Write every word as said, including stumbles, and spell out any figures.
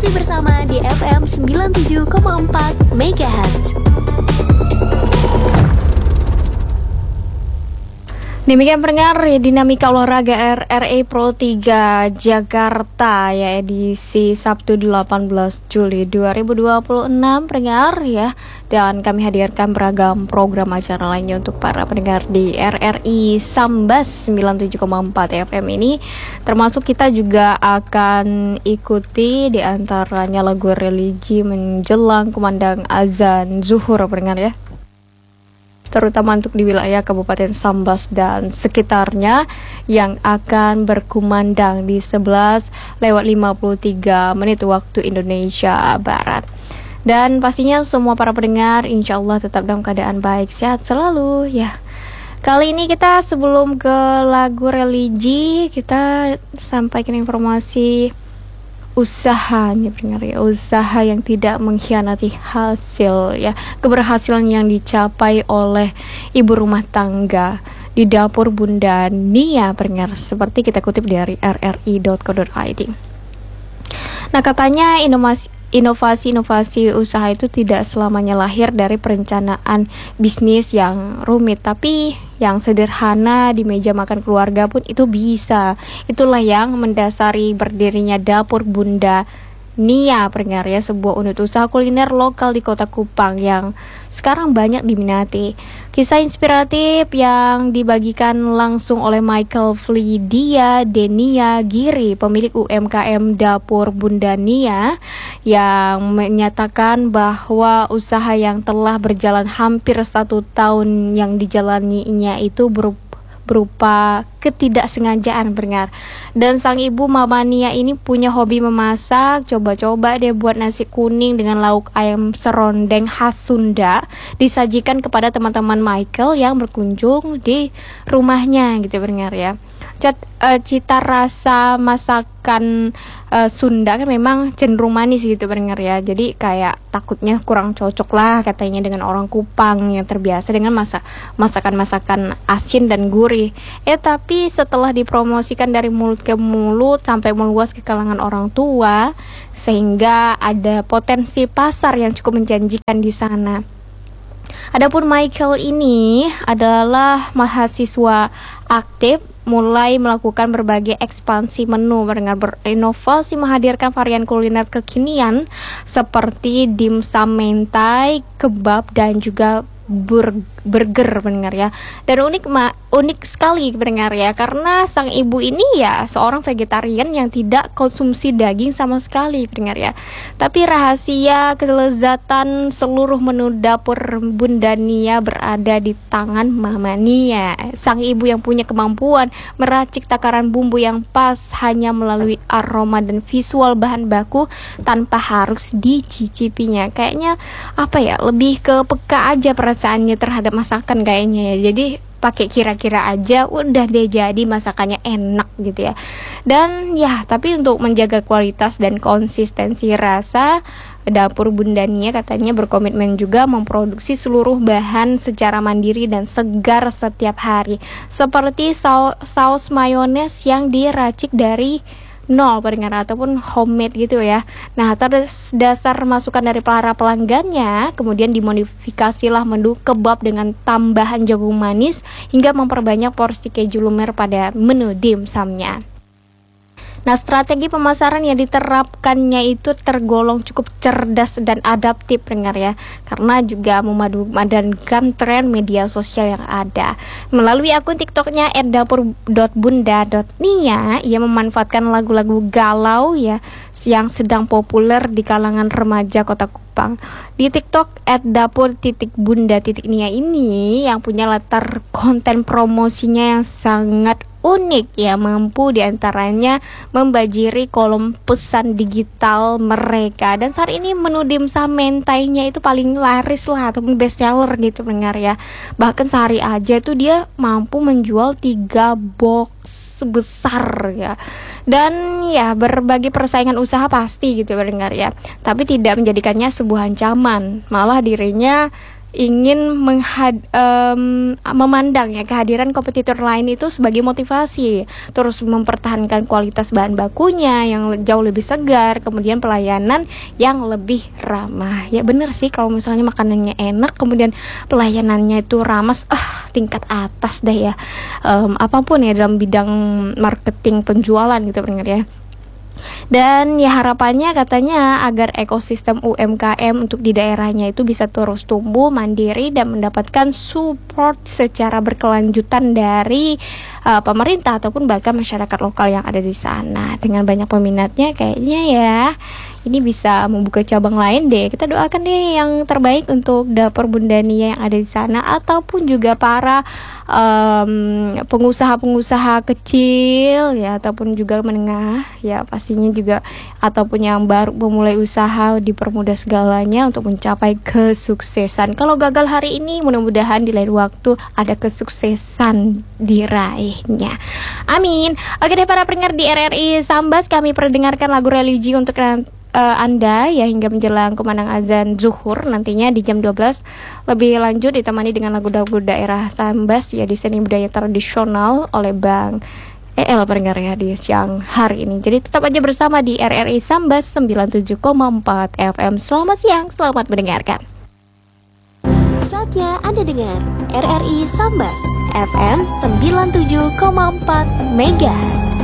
Masih bersama di F M sembilan puluh tujuh koma empat MHz. Demikian pendengar Dinamika Olahraga R R A Pro tiga Jakarta ya, edisi Sabtu delapan belas Juli dua ribu dua puluh enam pendengar ya. Dan kami hadirkan beragam program acara lainnya untuk para pendengar di R R I Sambas sembilan puluh tujuh koma empat F M ini. Termasuk kita juga akan ikuti di antaranya lagu religi menjelang kumandang azan zuhur pendengar ya, terutama untuk di wilayah Kabupaten Sambas dan sekitarnya yang akan berkumandang di sebelas lewat lima puluh tiga menit waktu Indonesia Barat. Dan pastinya semua para pendengar insya Allah tetap dalam keadaan baik, sehat selalu ya. Kali ini kita sebelum ke lagu religi, kita sampaikan informasi usaha nih pendengar ya, usaha yang tidak mengkhianati hasil ya, keberhasilan yang dicapai oleh ibu rumah tangga di dapur Bunda Nia pendengar, seperti kita kutip dari r r i dot co dot i d. Nah, katanya inovasi Inovasi-inovasi usaha itu tidak selamanya lahir dari perencanaan bisnis yang rumit, tapi yang sederhana di meja makan keluarga pun itu bisa. Itulah yang mendasari berdirinya Dapur Bunda Nia pendengar ya, sebuah unit usaha kuliner lokal di Kota Kupang yang sekarang banyak diminati. Kisah inspiratif yang dibagikan langsung oleh Michael Flidia Denia Giri, pemilik U M K M Dapur Bunda Nia, yang menyatakan bahwa usaha yang telah berjalan hampir satu tahun yang dijalaninya itu berupa berupa ketidaksengajaan pendengar. Dan sang ibu Mama Nia ini punya hobi memasak. Coba-coba dia buat nasi kuning dengan lauk ayam serondeng khas Sunda, disajikan kepada teman-teman Michael yang berkunjung di rumahnya gitu pendengar ya. Cat, uh, cita rasa masakan uh, Sunda kan memang cenderung manis gitu pendengar ya. Jadi kayak takutnya kurang cocok lah katanya dengan orang Kupang yang terbiasa dengan masak masakan-masakan asin dan gurih. Eh tapi setelah dipromosikan dari mulut ke mulut sampai meluas ke kalangan orang tua, sehingga ada potensi pasar yang cukup menjanjikan di sana. Adapun Michael ini adalah mahasiswa aktif, mulai melakukan berbagai ekspansi menu dengan berinovasi menghadirkan varian kuliner kekinian seperti dimsum mentai, kebab dan juga bur- burger pendengar ya. Dan unik ma- unik sekali pendengar ya, karena sang ibu ini ya seorang vegetarian yang tidak konsumsi daging sama sekali pendengar ya. Tapi rahasia kelezatan seluruh menu dapur Bunda Nia berada di tangan Mama Nia, sang ibu yang punya kemampuan meracik takaran bumbu yang pas hanya melalui aroma dan visual bahan baku tanpa harus dicicipinya. Kayaknya apa ya, lebih ke peka aja perasaannya terhadap masakan kayaknya ya. Jadi pakai kira-kira aja udah deh jadi masakannya enak gitu ya. Dan ya, tapi untuk menjaga kualitas dan konsistensi rasa, Dapur Bunda Nia katanya berkomitmen juga memproduksi seluruh bahan secara mandiri dan segar setiap hari, seperti saus, saus mayones yang diracik dari nol pendengar ataupun homemade gitu ya. Nah, atas dasar masukan dari para pelanggannya, kemudian dimodifikasilah menu kebab dengan tambahan jagung manis hingga memperbanyak porsi keju lumer pada menu dimsumnya. Nah, strategi pemasaran yang diterapkannya itu tergolong cukup cerdas dan adaptif pendengar ya, karena juga memadukan tren media sosial yang ada. Melalui akun TikToknya et dapur dot bunda dot nia, ia memanfaatkan lagu-lagu galau ya yang sedang populer di kalangan remaja Kota Kupang. Di TikTok et dapur titik bunda titik nia ini yang punya latar konten promosinya yang sangat unik ya, mampu diantaranya membajiri kolom pesan digital mereka. Dan saat ini menu dimsum mentainya itu paling laris lah ataupun best seller gitu pendengar ya. Bahkan sehari aja itu dia mampu menjual tiga box besar ya. Dan ya berbagai persaingan usaha pasti gitu pendengar ya, tapi tidak menjadikannya sebuah ancaman. Malah dirinya ingin menghad, um, memandang ya kehadiran kompetitor lain itu sebagai motivasi, terus mempertahankan kualitas bahan bakunya yang jauh lebih segar, kemudian pelayanan yang lebih ramah. Ya bener sih, kalau misalnya makanannya enak kemudian pelayanannya itu ramah, ah tingkat atas deh ya, um, apapun ya dalam bidang marketing penjualan gitu pendengar ya. Dan ya harapannya katanya agar ekosistem U M K M untuk di daerahnya itu bisa terus tumbuh mandiri dan mendapatkan support secara berkelanjutan dari uh, pemerintah ataupun bahkan masyarakat lokal yang ada di sana. Dengan banyak peminatnya kayaknya ya ini bisa membuka cabang lain deh. Kita doakan deh yang terbaik untuk dapur Bunda Nia yang ada di sana, ataupun juga para um, pengusaha-pengusaha kecil ya, ataupun juga menengah ya pastinya juga, ataupun yang baru memulai usaha, dipermudah segalanya untuk mencapai kesuksesan. Kalau gagal hari ini, mudah-mudahan di lain waktu ada kesuksesan diraihnya. Amin. Oke deh para pendengar di R R I Sambas, kami perdengarkan lagu religi untuk Uh, Anda ya hingga menjelang kumandang azan zuhur nantinya di jam dua belas. Lebih lanjut ditemani dengan lagu-lagu daerah Sambas ya di seni budaya tradisional oleh Bang E L pendengar ya di siang hari ini. Jadi tetap aja bersama di R R I Sambas sembilan puluh tujuh koma empat F M. Selamat siang, selamat mendengarkan. Saatnya Anda dengar R R I Sambas F M sembilan puluh tujuh koma empat Megahertz.